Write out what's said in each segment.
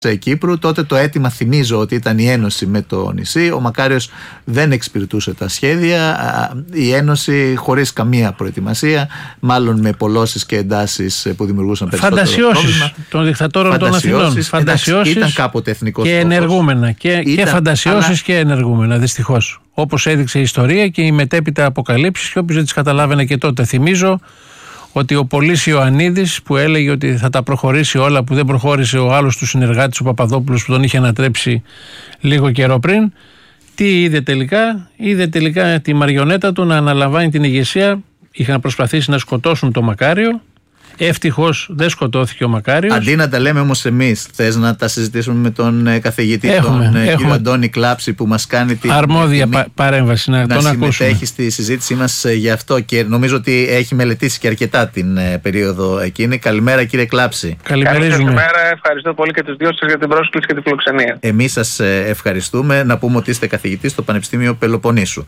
Κύπρου. Τότε το αίτημα, θυμίζω, ότι ήταν η ένωση με το νησί. Ο Μακάριος δεν εξυπηρετούσε τα σχέδια. Η ένωση χωρίς καμία προετοιμασία, μάλλον με πολλώσεις και εντάσεις που δημιουργούσαν περισσότερο φαντασιώσεις των δικτατόρων των Αθηνών. Φαντασιώσεις ήταν κάποτε εθνικός και ενεργούμενα. Και φαντασιώσεις και ενεργούμενα, δυστυχώς. Όπως έδειξε η ιστορία και οι μετέπειτα αποκαλύψεις, και όποιος δεν τις καταλάβαινε και τότε. Θυμίζω ότι ο Πολύς Ιωαννίδης, που έλεγε ότι θα τα προχωρήσει όλα, που δεν προχώρησε ο άλλος του συνεργάτης, ο Παπαδόπουλος, που τον είχε ανατρέψει λίγο καιρό πριν, τι είδε τελικά? Είδε τελικά τη μαριονέτα του να αναλαμβάνει την ηγεσία. Είχαν προσπαθήσει να σκοτώσουν το Μακάριο. Ευτυχώς δεν σκοτώθηκε ο Μακάριος. Αντί να τα λέμε όμως εμείς, θες να τα συζητήσουμε με τον καθηγητή, τον κύριο Αντώνη Κλάψη, που μας κάνει την αρμόδια παρέμβαση, να τον συμμετέχει στη συζήτησή μας γι' αυτό, και νομίζω ότι έχει μελετήσει και αρκετά την περίοδο εκείνη. Καλημέρα, κύριε Κλάψη. Καλημέρα, ευχαριστώ πολύ και τους δύο σας για την πρόσκληση και τη φιλοξενία. Εμείς σας ευχαριστούμε. Να πούμε ότι είστε καθηγητής στο Πανεπιστήμιο Πελοποννήσου.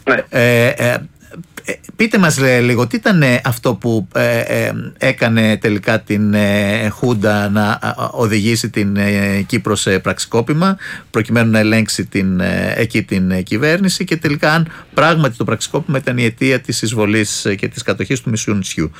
Ναι. Πείτε μας λίγο, τι ήταν αυτό που έκανε τελικά την Χούντα να οδηγήσει την Κύπρο σε πραξικόπημα, προκειμένου να ελέγξει εκεί την κυβέρνηση, και τελικά αν πράγματι το πραξικόπημα ήταν η αιτία της εισβολής και της κατοχής του μισού νησιού.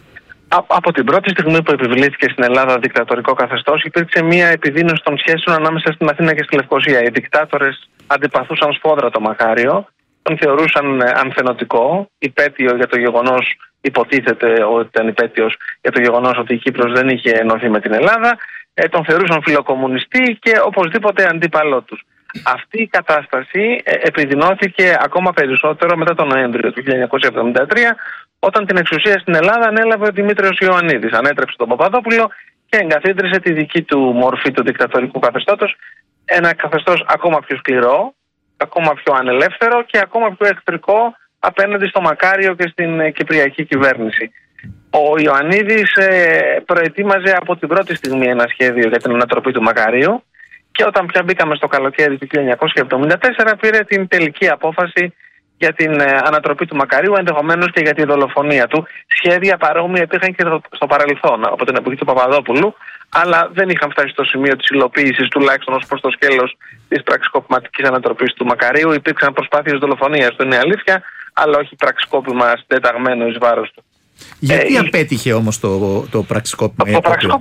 Από την πρώτη στιγμή που επιβλήθηκε στην Ελλάδα δικτατορικό καθεστώς, υπήρξε μια επιδείνωση των σχέσεων ανάμεσα στην Αθήνα και στη Λευκοσία. Οι δικτάτορες αντιπαθούσαν σφόδρα το Μακάριο, τον θεωρούσαν ανθενωτικό, υπέτειο για το γεγονός, υποτίθεται ότι ήταν υπέτειος για το γεγονός ότι η Κύπρος δεν είχε ενωθεί με την Ελλάδα, τον θεωρούσαν φιλοκομμουνιστή και οπωσδήποτε αντίπαλό τους. Αυτή η κατάσταση επιδεινώθηκε ακόμα περισσότερο μετά τον Νοέμβριο του 1973, όταν την εξουσία στην Ελλάδα ανέλαβε ο Δημήτριος Ιωαννίδης. Ανέτρεψε τον Παπαδόπουλο και εγκαθίδρυσε τη δική του μορφή του δικτατορικού καθεστώτος, ένα καθεστώς ακόμα πιο σκληρό, ακόμα πιο ανελεύθερο και ακόμα πιο εχθρικό απέναντι στο Μακάριο και στην κυπριακή κυβέρνηση. Ο Ιωαννίδης προετοίμαζε από την πρώτη στιγμή ένα σχέδιο για την ανατροπή του Μακαρίου, και όταν πια μπήκαμε στο καλοκαίρι του 1974 πήρε την τελική απόφαση για την ανατροπή του Μακαρίου, ενδεχομένως και για τη δολοφονία του. Σχέδια παρόμοια υπήρχαν και στο παρελθόν, από την εποχή του Παπαδόπουλου, αλλά δεν είχαν φτάσει στο σημείο της υλοποίησης, τουλάχιστον ως προς το σκέλος της πραξικοπηματικής ανατροπής του Μακαρίου. Υπήρξαν προσπάθειες δολοφονίας του, είναι αλήθεια, αλλά όχι πραξικόπημα συντεταγμένο εις βάρος του. Γιατί απέτυχε όμως το πραξικόπημα?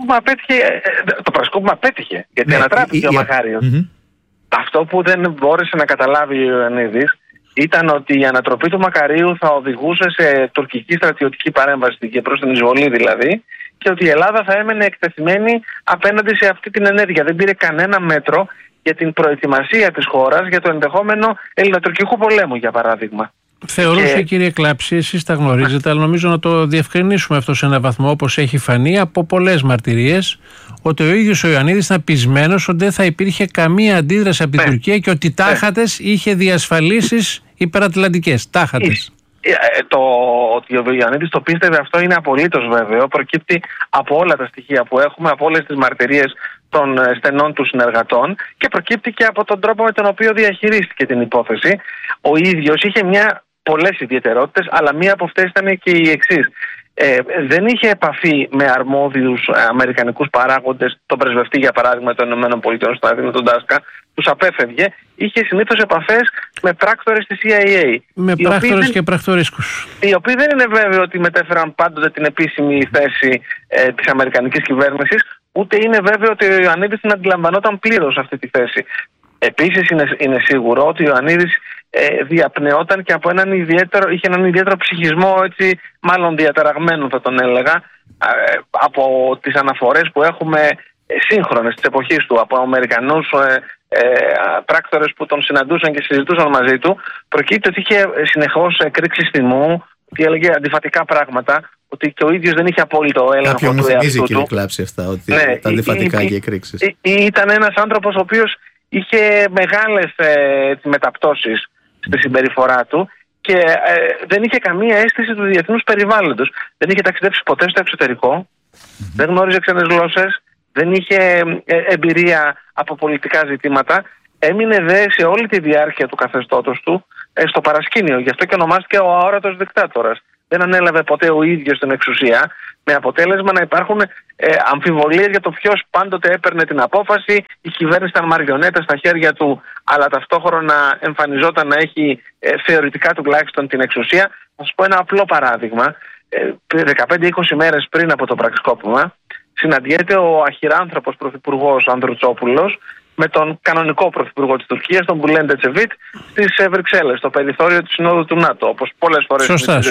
Το πραξικόπημα απέτυχε, γιατί ανατράπηκε ο Μακάριος. Αυτό που δεν μπόρεσε να καταλάβει ο Ιωαννίδης ήταν ότι η ανατροπή του Μακαρίου θα οδηγούσε σε τουρκική στρατιωτική παρέμβαση στην Κύπρο, στην εισβολή δηλαδή, και ότι η Ελλάδα θα έμενε εκτεθειμένη απέναντι σε αυτή την ενέργεια. Δεν πήρε κανένα μέτρο για την προετοιμασία της χώρας για το ενδεχόμενο ελληνοτουρκικού πολέμου, για παράδειγμα. Θεωρούσε, κύριε Κλάψη, εσείς τα γνωρίζετε, αλλά νομίζω να το διευκρινίσουμε αυτό σε έναν βαθμό, όπως έχει φανεί από πολλές μαρτυρίες, ότι ο ίδιος ο Ιωαννίδης ήταν πεισμένος ότι δεν θα υπήρχε καμία αντίδραση από την Τουρκία και ότι τάχατες είχε διασφαλίσεις υπερατλαντικές. Τάχατες. Ότι ο Ιωαννίδης το πίστευε αυτό είναι απολύτως βέβαιο. Προκύπτει από όλα τα στοιχεία που έχουμε, από όλες τις μαρτυρίες των στενών του συνεργατών, και προκύπτει και από τον τρόπο με τον οποίο διαχειρίστηκε την υπόθεση. Ο ίδιος είχε πολλές ιδιαιτερότητες, αλλά μία από αυτές ήταν και η εξής. Δεν είχε επαφή με αρμόδιους αμερικανικούς παράγοντες, τον πρεσβευτή για παράδειγμα των ΗΠΑ στο Αθήνα, τον Τάσκα, τους απέφευγε. Είχε συνήθως επαφές με πράκτορες της CIA. Με πράκτορες και πρακτορίσκους. Οι οποίοι δεν είναι βέβαιο ότι μετέφεραν πάντοτε την επίσημη θέση της αμερικανικής κυβέρνησης, ούτε είναι βέβαιο ότι ο Ιωαννίδης την αντιλαμβανόταν πλήρως αυτή τη θέση. Επίσης είναι σίγουρο ότι ο Ιωαννίδης διαπνεόταν και από είχε έναν ιδιαίτερο ψυχισμό, έτσι, μάλλον διαταραγμένο θα τον έλεγα, από τις αναφορές που έχουμε σύγχρονες της εποχής του, από Αμερικανούς πράκτορες που τον συναντούσαν και συζητούσαν μαζί του. Προκύπτει ότι είχε συνεχώς εκρήξεις θυμού, ότι έλεγε αντιφατικά πράγματα, ότι και ο ίδιος δεν είχε απόλυτο έλεγχο του εαυτού του. Κάποιον θυμίζει, κύριε Κλάψη, αυτά, ότι τα αντιφατικά και εκρήξεις. Ήταν ένας άνθρωπος ο οποίος είχε μεγάλες μεταπτώσεις στη συμπεριφορά του και δεν είχε καμία αίσθηση του διεθνούς περιβάλλοντος. Δεν είχε ταξιδέψει ποτέ στο εξωτερικό, δεν γνώριζε ξένες γλώσσες, δεν είχε εμπειρία από πολιτικά ζητήματα. Έμεινε δε σε όλη τη διάρκεια του καθεστώτος του στο παρασκήνιο. Γι' αυτό και ονομάστηκε ο αόρατος δικτάτορας. δεν ανέλαβε ποτέ ο ίδιος την εξουσία, με αποτέλεσμα να υπάρχουν αμφιβολίες για το ποιος πάντοτε έπαιρνε την απόφαση. Η κυβέρνηση ήταν μαριονέτα στα χέρια του, αλλά ταυτόχρονα εμφανιζόταν να έχει θεωρητικά τουλάχιστον την εξουσία. Θα σας πω ένα απλό παράδειγμα. 15-20 μέρες πριν από το πραξικόπημα, συναντιέται ο αχυράνθρωπος πρωθυπουργός Ανδρουτσόπουλος με τον κανονικό πρωθυπουργό της Τουρκίας, τον Μπουλέντ Ετσεβίτ, στις Βρυξέλλες, στο περιθώριο της Συνόδου του ΝΑΤΟ, όπως πολλές φορές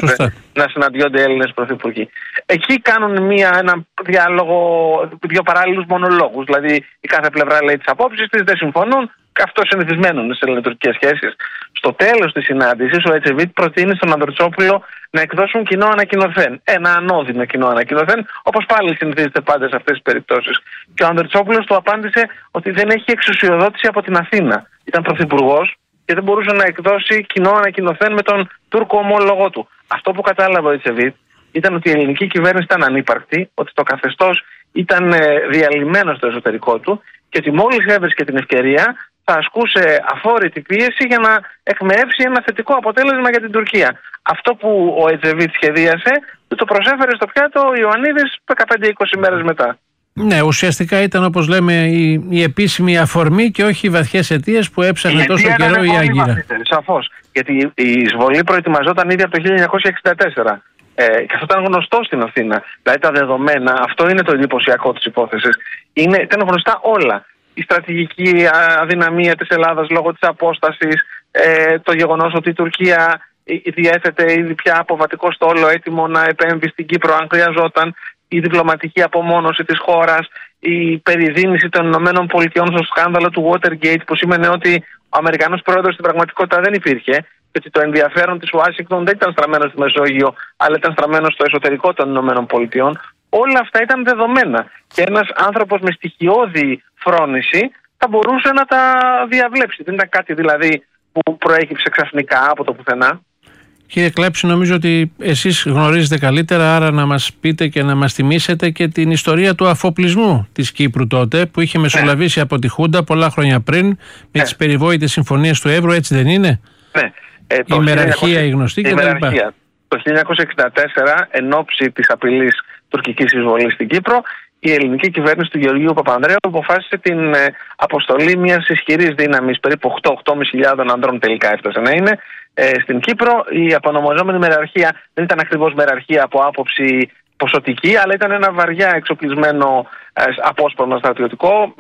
να συναντιόνται Έλληνες πρωθυπουργοί. Εκεί κάνουν ένα διάλογο, δύο παράλληλους μονολόγους. Δηλαδή, η κάθε πλευρά λέει τις απόψεις της, δεν συμφωνούν. Αυτό συνηθισμένο σε ελληνοτουρκικές σχέσεις. Στο τέλος της συνάντησης, ο Ετσεβίτ προτείνει στον Ανδρουτσόπουλο να εκδώσουν κοινό ανακοινωθέν. Ένα ανώδυνο κοινό ανακοινωθέν, όπως πάλι συνηθίζεται πάντα σε αυτές τις περιπτώσεις. Και ο Ανδρουτσόπουλος του απάντησε ότι δεν έχει εξουσιοδότηση από την Αθήνα. Ήταν πρωθυπουργός και δεν μπορούσε να εκδώσει κοινό ανακοινωθέν με τον Τούρκο ομόλογό του. Αυτό που κατάλαβε ο Ετσεβίτ ήταν ότι η ελληνική κυβέρνηση ήταν ανύπαρκτη, ότι το καθεστώς ήταν διαλυμένο στο εσωτερικό του και ότι μόλις έβρισκε την ευκαιρία θα ασκούσε αφόρητη πίεση για να εκμεεύσει ένα θετικό αποτέλεσμα για την Τουρκία. Αυτό που ο Ετσεβίτ σχεδίασε, το προσέφερε στο πιάτο ο Ιωαννίδης 15-20 μέρες μετά. Ναι, ουσιαστικά ήταν, όπως λέμε, η επίσημη αφορμή και όχι οι βαθιές αιτίες που έψαχνε τόσο καιρό η Άγκυρα. Σαφώς. Γιατί η εισβολή προετοιμαζόταν ήδη από το 1964. Και αυτό ήταν γνωστό στην Αθήνα. Δηλαδή τα δεδομένα, αυτό είναι το εντυπωσιακό της υπόθεσης. Ήταν γνωστά όλα. Η στρατηγική αδυναμία της Ελλάδας λόγω της απόστασης, το γεγονός ότι η Τουρκία διέθετε ήδη πια αποβατικό στόλο έτοιμο να επέμβει στην Κύπρο αν χρειαζόταν, η διπλωματική απομόνωση της χώρας, η περιδίνηση των ΗΠΑ στο σκάνδαλο του Watergate, που σήμαινε ότι ο Αμερικανός πρόεδρος στην πραγματικότητα δεν υπήρχε και ότι το ενδιαφέρον της Ουάσιγκτον δεν ήταν στραμμένο στη Μεσόγειο, αλλά ήταν στραμμένο στο εσωτερικό των ΗΠΑ. Όλα αυτά ήταν δεδομένα. Και ένας άνθρωπος με στοιχειώδη φρόνηση θα μπορούσε να τα διαβλέψει. Δεν ήταν κάτι δηλαδή που προέκυψε ξαφνικά από το πουθενά. Κύριε Κλέψη, νομίζω ότι εσείς γνωρίζετε καλύτερα, άρα να μας πείτε και να μας θυμίσετε και την ιστορία του αφοπλισμού της Κύπρου τότε, που είχε μεσολαβήσει από τη Χούντα πολλά χρόνια πριν, με τις περιβόητες συμφωνίες του Εύρου, έτσι δεν είναι? Ναι. Η ημεραρχία, η γνωστή κτλ. Το 1964, εν ώψη της απειλής τουρκικής εισβολής στην Κύπρο, η ελληνική κυβέρνηση του Γεωργίου Παπανδρέου αποφάσισε την αποστολή μιας ισχυρής δύναμης, περίπου 8-8.500 ανδρών τελικά έφτασε να είναι, στην Κύπρο. Η απονομαζόμενη μεραρχία δεν ήταν ακριβώς μεραρχία από άποψη ποσοτική, αλλά ήταν ένα βαριά εξοπλισμένο απόσπασμα στρατιωτικό,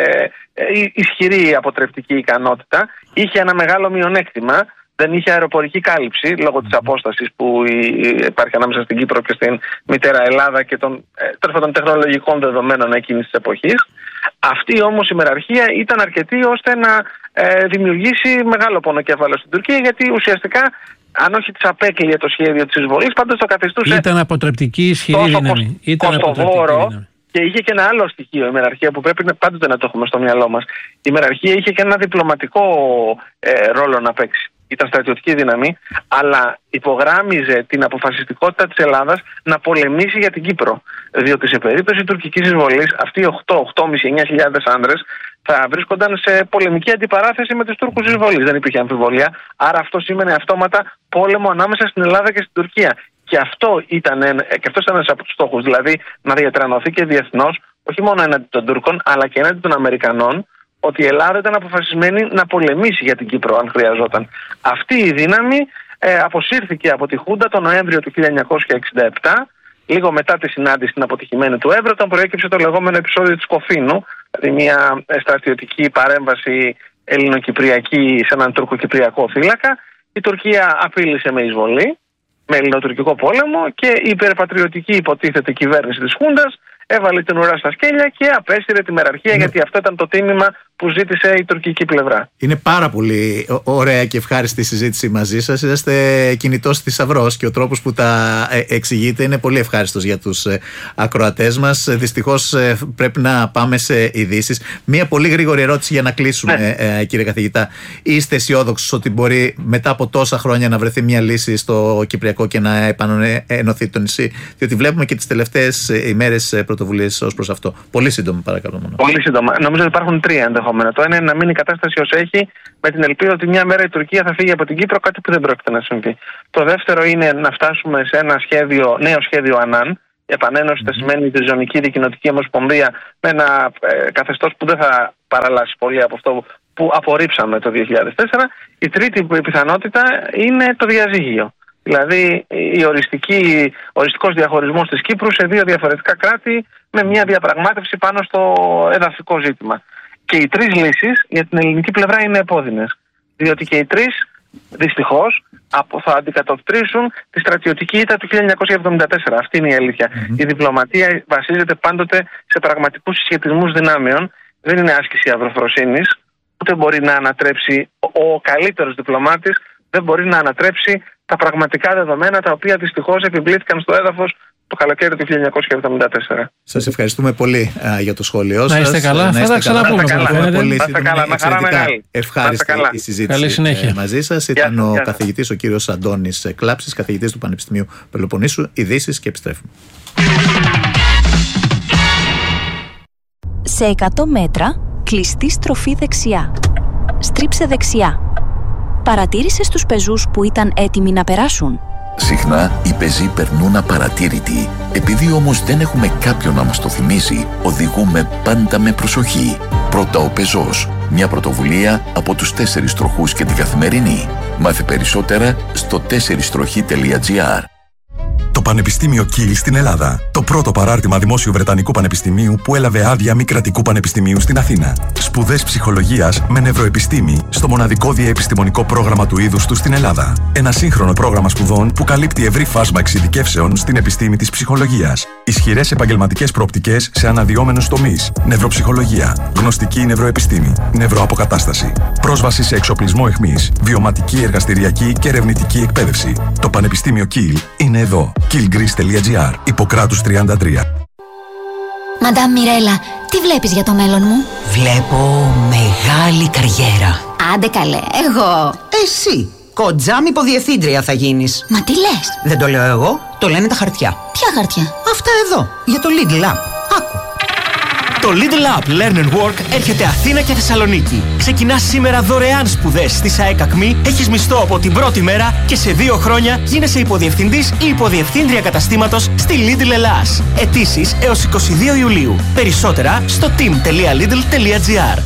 ισχυρή αποτρεπτική ικανότητα. Είχε ένα μεγάλο μειονέκτημα. Δεν είχε αεροπορική κάλυψη λόγω της απόστασης που υπάρχει ανάμεσα στην Κύπρο και στην μητέρα Ελλάδα και των τεχνολογικών δεδομένων εκείνης της εποχής. Αυτή όμως η μεραρχία ήταν αρκετή ώστε να δημιουργήσει μεγάλο πονοκέφαλο στην Τουρκία, γιατί ουσιαστικά, αν όχι της απέκλειε το σχέδιο της εισβολής, πάντως το καθιστούσε. Ήταν αποτρεπτική ισχυρή δύναμη. Ήταν κοστοβόρο. Και είχε και ένα άλλο στοιχείο η μεραρχία που πρέπει πάντοτε να το έχουμε στο μυαλό μας. Η μεραρχία είχε και ένα διπλωματικό ρόλο να παίξει. Ήταν στρατιωτική δύναμη, αλλά υπογράμμιζε την αποφασιστικότητα της Ελλάδας να πολεμήσει για την Κύπρο. Διότι σε περίπτωση τουρκικής εισβολής, αυτοί οι 8.500-9.000 άνδρες θα βρίσκονταν σε πολεμική αντιπαράθεση με τους Τούρκους εισβολής. Δεν υπήρχε αμφιβολία. Άρα αυτό σήμαινε αυτόματα πόλεμο ανάμεσα στην Ελλάδα και στην Τουρκία. Και αυτός ήταν ένας από τους στόχους, δηλαδή να διατρανωθεί και διεθνώς, όχι μόνο έναντι των Τούρκων, αλλά και έναντι των Αμερικανών, ότι η Ελλάδα ήταν αποφασισμένη να πολεμήσει για την Κύπρο αν χρειαζόταν. Αυτή η δύναμη αποσύρθηκε από τη Χούντα τον Νοέμβριο του 1967, λίγο μετά τη συνάντηση την αποτυχημένη του Εύρου, όταν προέκυψε το λεγόμενο επεισόδιο της Κοφίνου, δηλαδή μια στρατιωτική παρέμβαση ελληνοκυπριακή σε έναν τουρκοκυπριακό θύλακα. Η Τουρκία απείλησε με εισβολή, με ελληνοτουρκικό πόλεμο, και η υπερπατριωτική υποτίθεται κυβέρνηση της Χούντας έβαλε την ουρά στα σκέλια και απέσυρε τη μεραρχία, γιατί αυτό ήταν το τίμημα που ζήτησε η τουρκική πλευρά. Είναι πάρα πολύ ωραία και ευχάριστη συζήτηση μαζί σας. Είσαστε κινητός θησαυρός και ο τρόπος που τα εξηγείτε είναι πολύ ευχάριστος για τους ακροατές μας. Δυστυχώς πρέπει να πάμε σε ειδήσεις. Μία πολύ γρήγορη ερώτηση για να κλείσουμε, κύριε καθηγητά. Είστε αισιόδοξος ότι μπορεί μετά από τόσα χρόνια να βρεθεί μια λύση στο Κυπριακό και να επανενωθεί το νησί? Διότι βλέπουμε και τις τελευταίες ημέρες πρωτοβουλίες ως προς αυτό. Πολύ σύντομα, παρακαλώ μόνο. Πολύ σύντομα. Νομίζω ότι υπάρχουν τρία ενδεχόμενα ενδεχόμενα. Το ένα είναι να μείνει η κατάσταση ως έχει, με την ελπίδα ότι μια μέρα η Τουρκία θα φύγει από την Κύπρο, κάτι που δεν πρόκειται να συμβεί. Το δεύτερο είναι να φτάσουμε σε ένα νέο σχέδιο Ανάν. Η επανένωση θα σημαίνει τη Ριζωνική Δικοινοτική Ομοσπονδία με ένα καθεστώς που δεν θα παραλλάσει πολύ από αυτό που απορρίψαμε το 2004. Η τρίτη πιθανότητα είναι το διαζύγιο. Δηλαδή ο οριστικός διαχωρισμός της Κύπρου σε δύο διαφορετικά κράτη με μια διαπραγμάτευση πάνω στο εδαφικό ζήτημα. Και οι τρεις λύσεις για την ελληνική πλευρά είναι επώδυνες. Διότι και οι τρεις δυστυχώς θα αντικατοπτρίσουν τη στρατιωτική ήττα του 1974. Αυτή είναι η αλήθεια. Η διπλωματία βασίζεται πάντοτε σε πραγματικούς συσχετισμούς δυνάμεων. Δεν είναι άσκηση αυροφροσύνης. Ούτε μπορεί να ανατρέψει ο καλύτερος διπλωμάτης, δεν μπορεί να ανατρέψει τα πραγματικά δεδομένα τα οποία δυστυχώς επιβλήθηκαν στο έδαφος το καλοκαίρι του 1974. Σας ευχαριστούμε πολύ για το σχόλιο σας. Να είστε καλά, θα τα ξαναπούμε. Ευχάριστη η συζήτηση μαζί σας. Ήταν ο καθηγητής, ο κύριος Αντώνης Κλάψης, καθηγητής του Πανεπιστημίου Πελοποννήσου. Ειδήσεις και επιστρέφουμε. Σε 100 μέτρα, κλειστή στροφή δεξιά. Στρίψε δεξιά. Παρατήρησες τους πεζούς που ήταν έτοιμοι να περάσουν? Συχνά οι πεζοί περνούν απαρατήρητοι. Επειδή όμως δεν έχουμε κάποιον να μας το θυμίσει, οδηγούμε πάντα με προσοχή. Πρώτα ο πεζός. Μια πρωτοβουλία από τους 4 τροχούς και την Καθημερινή. Μάθε περισσότερα στο 4strοχή.gr. Το Πανεπιστήμιο Kiel στην Ελλάδα. Το πρώτο παράρτημα δημόσιου Βρετανικού Πανεπιστημίου που έλαβε άδεια μη κρατικού πανεπιστημίου στην Αθήνα. Σπουδές ψυχολογίας με νευροεπιστήμη στο μοναδικό διαεπιστημονικό πρόγραμμα του είδους του στην Ελλάδα. Ένα σύγχρονο πρόγραμμα σπουδών που καλύπτει ευρύ φάσμα εξειδικεύσεων στην επιστήμη της ψυχολογίας. Ισχυρές επαγγελματικές προοπτικές σε αναδυόμενους τομείς. Νευροψυχολογία, γνωστική νευροεπιστήμη, νευροαποκατάσταση. Πρόσβαση σε εξοπλισμό αιχμής, βιωματική, εργαστηριακή και ερευνητική εκπαίδευση. Το Πανεπιστήμιο Kiel είναι εδώ. kielgreece.gr. Ιπποκράτους 33. Μαντάμ Μιρέλα, τι βλέπεις για το μέλλον μου? Βλέπω μεγάλη καριέρα. Άντε καλέ, εγώ. Εσύ, κοντζάμ υποδιευθύντρια θα γίνεις. Μα τι λες? Δεν το λέω εγώ, το λένε τα χαρτιά. Ποια χαρτιά? Αυτά εδώ, για το Lidl App. Άκου. Το Lidl App Learn and Work έρχεται Αθήνα και Θεσσαλονίκη. Ξεκινάς σήμερα δωρεάν σπουδές στη ΣΑΕΚ ΑΚΜΗ, έχεις μισθό από την πρώτη μέρα και σε 2 χρόνια γίνεσαι υποδιευθυντής ή υποδιευθύντρια καταστήματος στη Lidl Ελλάς. Αιτήσεις έως 22 Ιουλίου. Περισσότερα στο team.lidl.gr.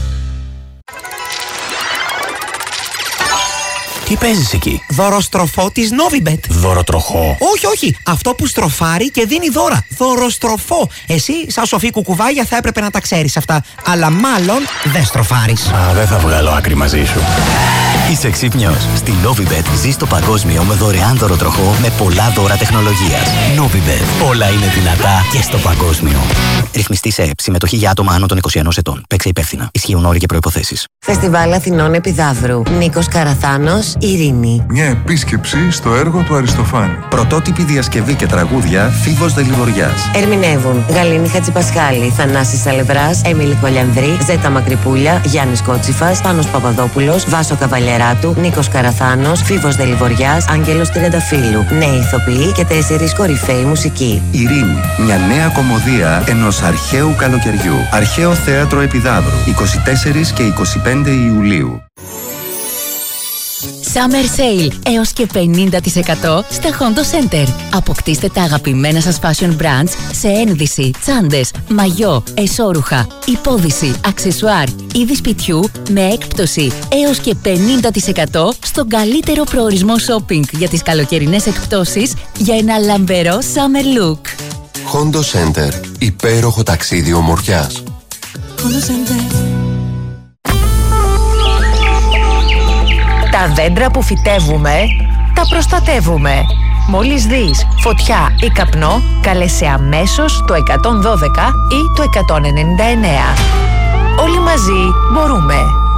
Τι παίζεις εκεί? Δωροστροφό της Novibet. Δωροτροχό? Όχι. Αυτό που στροφάρει και δίνει δώρα. Δωροστροφό. Εσύ, σαν σοφή κουκουβάγια, θα έπρεπε να τα ξέρεις αυτά. Αλλά μάλλον δεν στροφάρεις. Δεν θα βγάλω άκρη μαζί σου. Είσαι ξύπνιος. Στη Novibet ζεις το παγκόσμιο με δωρεάν δωροτροχό με πολλά δώρα τεχνολογίας. Novibet. Όλα είναι δυνατά και στο παγκόσμιο. Ρυθμιστή σε ΕΕΠ. Συμμετοχή για άτομα άνω των 21 ετών. Παίξε υπεύθυνα. Ισχύουν όροι και προϋποθέσεις. Φεστιβάλ Αθηνών Επιδαύρου. Νίκος Καραθάνος, Ειρήνη. Μια επίσκεψη στο έργο του Αριστοφάνη. Πρωτότυπη διασκευή και τραγούδια Φίβος Δελιβοριάς. Ερμηνεύουν Γαλήνη Χατζηπασχάλη, Θανάσης Σαλευράς, Έμιλη Κολιανδρή, Ζέτα Μακρυπούλια, Γιάννης Κότσιφας, Πάνος Παπαδόπουλος, Βάσο Καβαλιεράτου, Νίκος Καραθάνος, Φίβος Δελιβοριάς, Άγγελος Τριανταφύλου. Νέοι ηθοποιοί και 4 κορυφαίοι μουσικοί. Ειρήνη. Μια νέα κομμωδία ενός αρχαίου καλοκαιριού. Αρχαίο Θέατρο Επιδαύρου. 24 και 25 Ιουλίου. Summer Sale έως και 50% στα Hondo Center. Αποκτήστε τα αγαπημένα σας fashion brands σε ένδυση, τσάντες, μαγιό, εσώρουχα, υπόδυση, αξεσουάρ, είδη σπιτιού με έκπτωση έως και 50% στον καλύτερο προορισμό shopping για τις καλοκαιρινές εκπτώσεις για ένα λαμπερό summer look. Hondo Center. Υπέροχο ταξίδι ομορφιάς. Hondo Center. Τα δέντρα που φυτεύουμε, τα προστατεύουμε. Μόλις δεις φωτιά ή καπνό, καλέσαι αμέσως το 112 ή το 199. Όλοι μαζί μπορούμε.